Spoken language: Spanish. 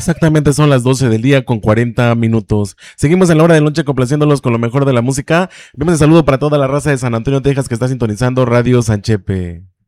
Exactamente son las 12 del día con 40 minutos. Seguimos en la hora de lonche complaciéndolos con lo mejor de la música. Vemos el saludo para toda la raza de San Antonio, Texas que está sintonizando Radio Sanchepe.